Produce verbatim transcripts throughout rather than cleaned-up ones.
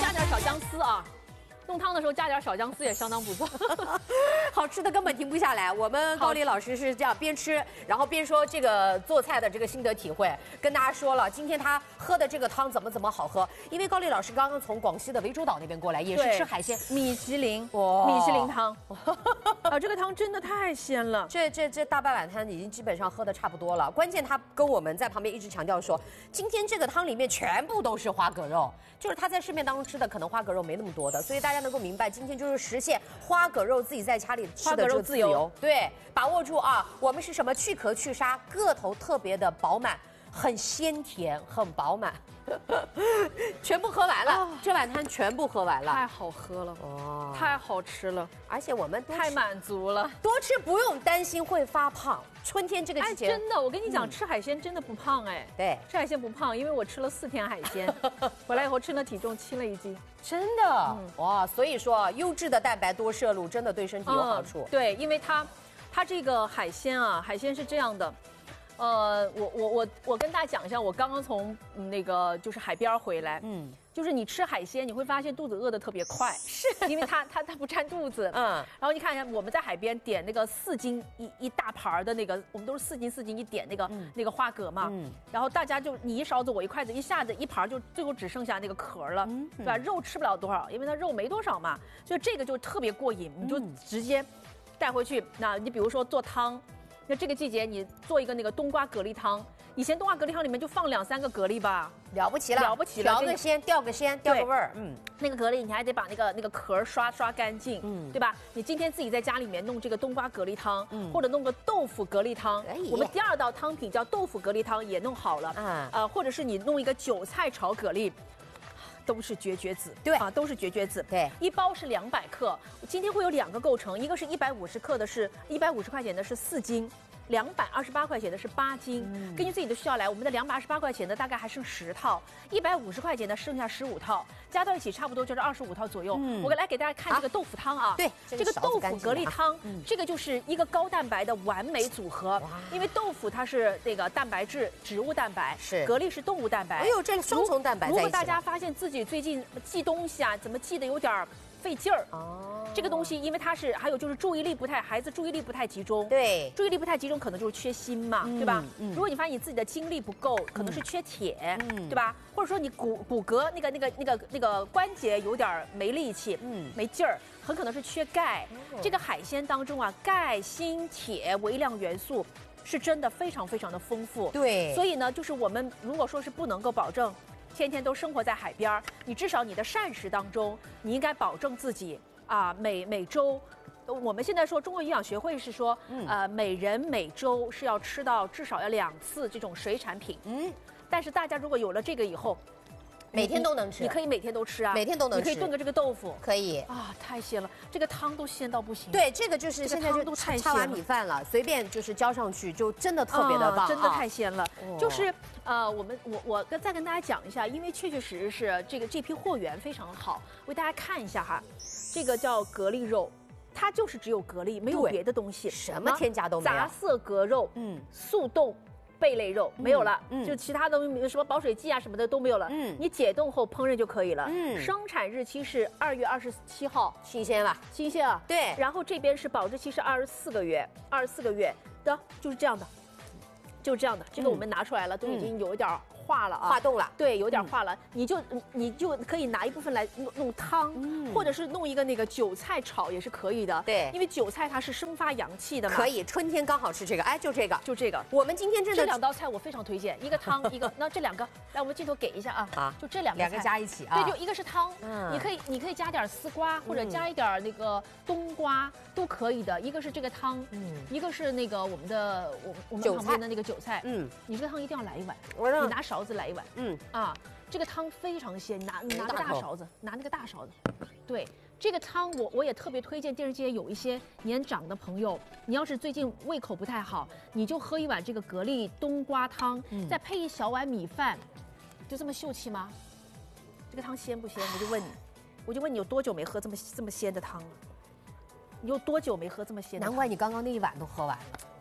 加点小姜丝啊。 弄汤的时候加点小姜丝也相当不错， 好吃的根本停不下来。我们高丽老师是这样边吃，然后边说这个做菜的这个心得体会，跟大家说了今天他喝的这个汤怎么怎么好喝。因为高丽老师刚刚从广西的涠洲岛那边过来，也是吃海鲜， 米其林， 哇米其林汤，啊，这个汤真的太鲜了。 这这这大半碗汤已经基本上喝的差不多了。关键他跟我们在旁边一直强调说，今天这个汤里面全部都是花蛤肉，就是他在市面当中吃的可能花蛤肉没那么多的，所以大家。 大家能够明白，今天就是实现花蛤肉自己在家里吃的这个自由。对，把握住啊！我们是什么？去壳去沙，个头特别的饱满，很鲜甜，很饱满，全部喝完了，哦、这碗汤全部喝完了， 太好喝了，哦，太好吃了， 而且我们太满足了， 多吃不用担心会发胖。春天这个季节， 哎，真的，我跟你讲，嗯、吃海鲜真的不胖哎。 对， 吃海鲜不胖，因为我吃了四天海鲜，回来以后称了体重，轻了一斤。 真的、嗯、哇，所以说优质的蛋白多摄入，真的对身体有好处。 嗯、对，因为它，它这个海鲜啊，海鲜是这样的，呃，我我我我跟大家讲一下，我刚刚从那个就是海边回来，嗯，就是你吃海鲜，你会发现肚子饿得特别快，是因为它它它不占肚子，嗯，然后你看一下我们在海边点那个四斤一一大盘的那个，我们都是四斤四斤一点那个、嗯、那个花蛤嘛，嗯，然后大家就你一勺子我一筷子，一下子一盘就最后只剩下那个壳了，嗯，对吧？肉吃不了多少，因为它肉没多少嘛，所以这个就特别过瘾，你就直接带回去。那你比如说做汤。 那这个季节你做一个那个冬瓜蛤蜊汤，以前冬瓜蛤蜊汤里面就放两三个蛤蜊吧， 了不起了， 了不起了， 调个鲜，调个鲜，调个味儿，嗯， 那个蛤蜊你还得把那个那个壳刷刷干净，嗯，对吧？你今天自己在家里面弄这个冬瓜蛤蜊汤，嗯，或者弄个豆腐蛤蜊汤，我们第二道汤品叫豆腐蛤蜊汤也弄好了，啊，呃，或者是你弄一个韭菜炒蛤蜊。 都是绝绝子，对啊，都是绝绝子。对，一包是两百克，今天会有两个构成，一个是一百五十克的是，一百五十块钱的是四斤，两百二十八块钱的是八斤。嗯、根据自己的需要来，我们的两百二十八块钱的大概还剩十套，一百五十块钱的剩下十五套，加到一起差不多就是二十五套左右。嗯、我来给大家看这个豆腐汤啊，对，这个豆腐蛤蜊汤，嗯、这个就是一个高蛋白的完美组合。因为豆腐它是那个蛋白质，植物蛋白，是蛤蜊是动物蛋白。哎呦，这双重蛋白在一起。如果大家发现自己最近记东西啊，怎么记得有点费劲儿？哦，这个东西因为它是，还有就是注意力不太，孩子注意力不太集中。对，注意力不太集中可能就是缺锌嘛，嗯、对吧？嗯、如果你发现你自己的精力不够，可能是缺铁，嗯、对吧？或者说你骨骨骼那个那个那个那个关节有点没力气，嗯，没劲儿，很可能是缺钙。哦、这个海鲜当中啊，钙、锌、铁微量元素。 是真的非常非常的丰富，对，所以呢，就是我们如果说是不能够保证天天都生活在海边，你至少你的膳食当中，你应该保证自己啊，每每周，我们现在说中国营养学会是说，嗯、呃，每人每周是要吃到至少要两次这种水产品，嗯，但是大家如果有了这个以后。 每天都能吃，你可以每天都吃啊，每天都能吃。你可以炖个这个豆腐，可以啊，太鲜了，这个汤都鲜到不行。对，这个就是现在就太插完米饭了，随便就是浇上去，就真的特别的棒，真的太鲜了。就是呃，我们我我跟再跟大家讲一下，因为确确实实是这个这批货源非常好，为大家看一下哈，这个叫蛤蜊肉。 它就是只有蛤蜊，没有别的东西，什么添加都没有。杂色蛤肉，嗯，速冻贝类肉没有了，嗯，就其他的什么保水剂啊什么的都没有了，嗯，你解冻后烹饪就可以了，嗯，生产日期是二月二十七号，新鲜吧？新鲜啊，对。然后这边是保质期是二十四个月，二十四个月的，就是这样的，就是这样的。这个我们拿出来了，都已经有一点。 化了啊，化冻了，对，有点化了，嗯、你就你就可以拿一部分来弄弄汤，嗯、或者是弄一个那个韭菜炒也是可以的，对，因为韭菜它是生发阳气的嘛，可以，春天刚好吃这个，哎，就这个，就这个，我们今天真的这两道菜我非常推荐，一个汤，一个那这两个，来我们镜头给一下啊，啊，就这两个两个加一起啊，对，就一个是汤，嗯，你可以你可以加点丝瓜或者加一点那个冬瓜都可以的，一个是这个汤，嗯，一个是那个我们的我我们旁边的那个韭菜，嗯，你这个汤一定要来一碗，你拿勺。 勺子来一碗，嗯啊，这个汤非常鲜，拿拿个大勺子，拿那个大勺子，对，这个汤我我也特别推荐电视机有一些年长的朋友，你要是最近胃口不太好，你就喝一碗这个蛤蜊冬瓜汤，嗯、再配一小碗米饭，就这么秀气吗？这个汤鲜不鲜？我就问你，我就问你有多久没喝这么这么鲜的汤了？你有多久没喝这么鲜的汤？难怪你刚刚那一碗都喝完了。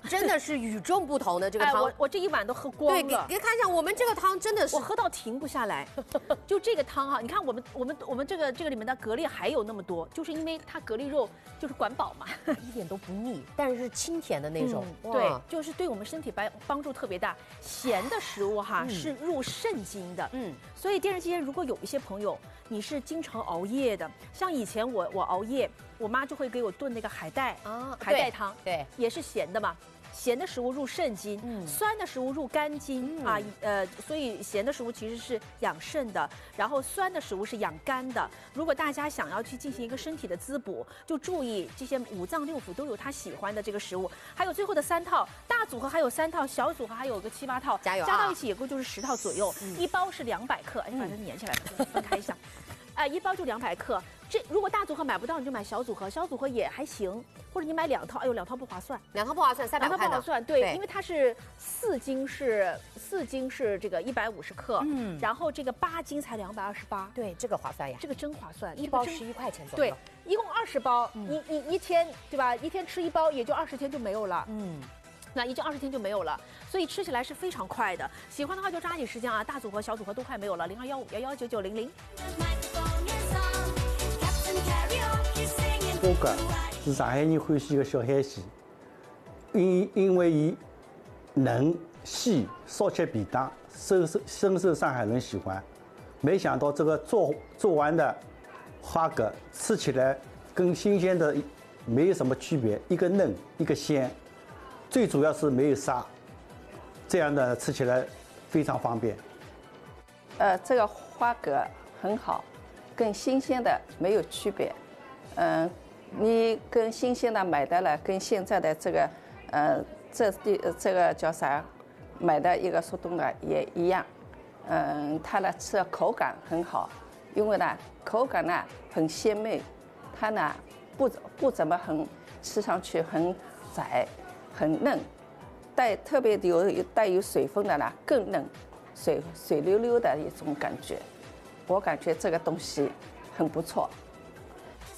真的是与众不同的这个汤。 哎、我我这一碗都喝光了。 对，给给看一下，我们这个汤真的是我喝到停不下来。就这个汤哈、啊，你看我们我们我们这个这个里面的蛤蜊还有那么多，就是因为它蛤蜊肉就是管饱嘛， 一点都不腻，但是清甜的那种。 嗯、对，就是对我们身体帮帮助特别大。咸的食物哈、嗯、是入肾经的，嗯，所以电视机前如果有一些朋友你是经常熬夜的，像以前我我熬夜，我妈就会给我炖那个海带啊，海带汤， 对， 也是咸的嘛。咸的食物入肾经，嗯，酸的食物入肝经、嗯、啊，呃，所以咸的食物其实是养肾的，然后酸的食物是养肝的。如果大家想要去进行一个身体的滋补，就注意这些五脏六腑都有他喜欢的这个食物。还有最后的三套大组合还有三套，小组合还有个七八套， 加油、啊， 加到一起也共就是十套左右，嗯、一包是两百克，哎，反正粘起来了，分开一下。哎，一包就两百克。这如果大组合买不到，你就买小组合，小组合也还行。或者你买两套，哎呦，两套不划算， 两套不划算，三百块两套不划算，对，对因为它是四斤是四斤是这个一百五十克，嗯，然后这个八斤才两百二十八， 对，这个划算呀， 这个真划算， 一包十一块钱左右， 对，一共二十包，嗯、你你一天对吧？一天吃一包，也就二十天就没有了，嗯。那也就二十天就没有了，所以吃起来是非常快的。喜欢的话就抓紧时间啊！大组合、小组合都快没有了，零二幺五幺幺九九零零。 花蛤是上海人欢喜的小海鲜，因因为伊嫩细，烧起便当，深受深受上海人喜欢。没想到这个做做完的花蛤吃起来跟新鲜的没有什么区别，一个嫩，一个鲜。最主要是没有沙，这样的吃起来非常方便。 呃，这个花蛤很好，跟新鲜的没有区别。嗯、呃，你跟新鲜的买的了，跟现在的这个，呃，这地这个叫啥，买的一个速冻的也一样。嗯、呃，它呢吃的口感很好，因为呢口感呢很鲜美，它呢不不怎么很吃上去很窄。很嫩，带特别有带有水分的呢，更嫩，水水溜溜的一种感觉。我感觉这个东西很不错。